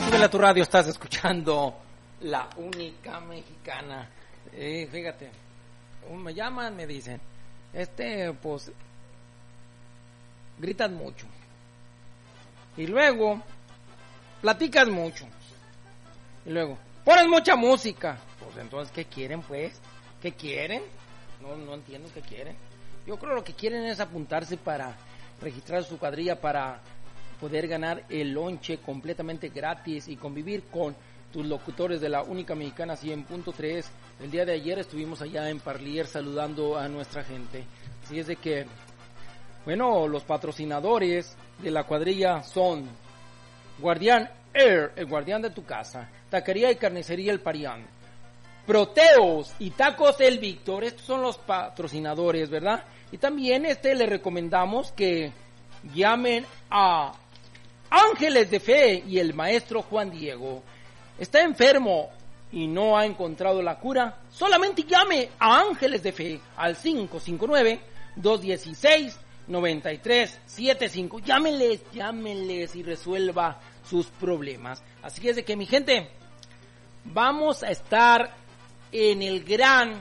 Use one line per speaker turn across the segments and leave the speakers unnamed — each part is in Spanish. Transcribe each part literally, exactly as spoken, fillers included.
Súbele a tu radio, estás escuchando La Única Mexicana. Eh, fíjate, me llaman, me dicen, este, pues, gritas mucho. Y luego, platicas mucho. Y luego, pones mucha música. Pues entonces, ¿qué quieren, pues? ¿Qué quieren? No, no entiendo qué quieren. Yo creo que lo que quieren es apuntarse para registrar su cuadrilla, para poder ganar el lonche completamente gratis y convivir con tus locutores de La Única Mexicana cien punto tres. El día de ayer estuvimos allá en Parlier saludando a nuestra gente. Así es de que, bueno, los patrocinadores de la cuadrilla son Guardián Air, el guardián de tu casa, Taquería y Carnicería El Parián, Proteos y Tacos El Víctor. Estos son los patrocinadores, ¿verdad? Y también este le recomendamos que llamen a Ángeles de Fe y el maestro Juan Diego. ¿Está enfermo y no ha encontrado la cura? Solamente llame a Ángeles de Fe al cinco cinco nueve, dos uno seis, nueve tres siete cinco. Llámenles, llámenles y resuelva sus problemas. Así es de que, mi gente, vamos a estar en el gran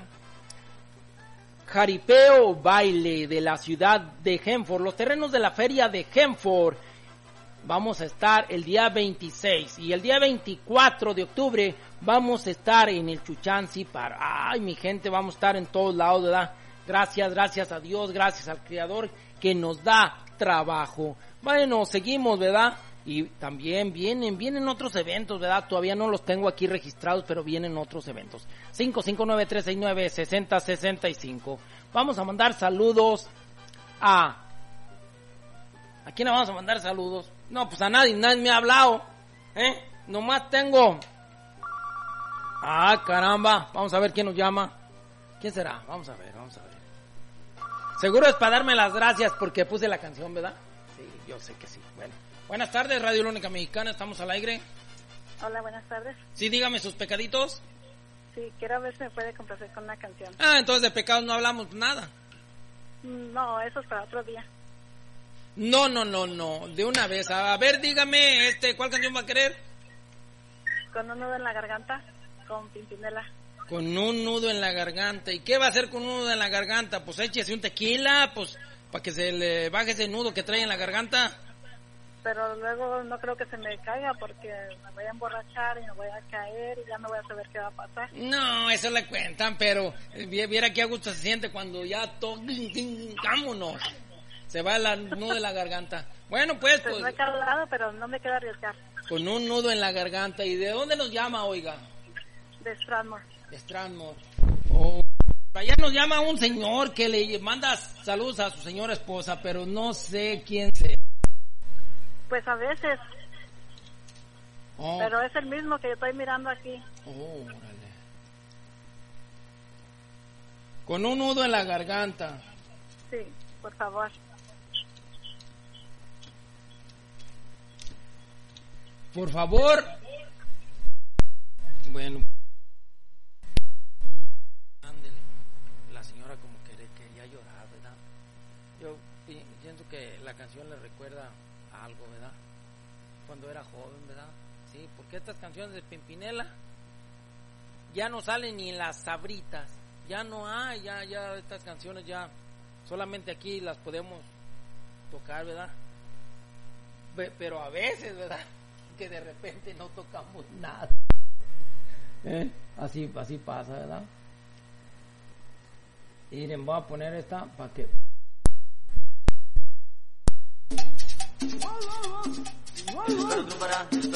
jaripeo baile de la ciudad de Hanford, los terrenos de la feria de Hanford. Vamos a estar el día veintiséis y el día veinticuatro de octubre vamos a estar en el Chuchansi Park. Ay, mi gente, vamos a estar en todos lados, ¿verdad? Gracias, gracias a Dios, gracias al Creador que nos da trabajo. Bueno, seguimos, ¿verdad? Y también vienen, vienen otros eventos, ¿verdad? Todavía no los tengo aquí registrados, pero vienen otros eventos. cinco cinco nueve, tres seis nueve, seis cero seis cinco. Vamos a mandar saludos a... ¿A quién le vamos a mandar saludos? No, pues a nadie, nadie me ha hablado, ¿eh? Nomás tengo... Ah, caramba, vamos a ver quién nos llama. ¿Quién será? Vamos a ver, vamos a ver. Seguro es para darme las gracias porque puse la canción, ¿verdad? Sí, yo sé que sí. Bueno, buenas tardes, Radio La Única Mexicana, estamos al aire.
Hola, buenas tardes.
Sí, dígame sus pecaditos.
Sí, quiero ver si me puede complacer con una canción.
Ah, entonces de pecados no hablamos nada.
No, eso es para otro día.
No, no, no, no, de una vez. A ver, dígame, este, ¿cuál canción va a querer?
Con un nudo en la garganta, con Pimpinela.
Con un nudo en la garganta. ¿Y qué va a hacer con un nudo en la garganta? Pues échese un tequila, pues, para que se le baje ese nudo que trae en la garganta.
Pero luego no creo que se me caiga porque me voy a emborrachar y me voy a caer y ya no voy a saber qué va a pasar.
No, eso le cuentan, pero viera qué a gusto se siente cuando ya todo... ¡Vámonos! Se va el nudo de la garganta. Bueno, pues...
pues
pues
no he calado, pero no me quiero arriesgar.
Con un nudo en la garganta. ¿Y de dónde nos llama, oiga?
De Strathmore.
De Strathmore. Oh, allá nos llama un señor que le manda saludos a su señora esposa, pero no sé quién sea.
Pues a veces.
Oh.
Pero es el mismo que yo estoy mirando aquí.
Oh, órale. Con un nudo en la garganta.
Sí, por favor.
Por favor. Bueno. Ándele. La señora como que quería llorar, ¿verdad? Yo pienso que la canción le recuerda a algo, ¿verdad? Cuando era joven, ¿verdad? Sí, porque estas canciones de Pimpinela ya no salen ni en las sabritas. Ya no hay, ya, ya estas canciones ya solamente aquí las podemos tocar, ¿verdad? Pero a veces, ¿verdad? Que de repente no tocamos nada. ¿Eh? Así, así pasa, ¿verdad? Miren, voy a poner esta para que... Espero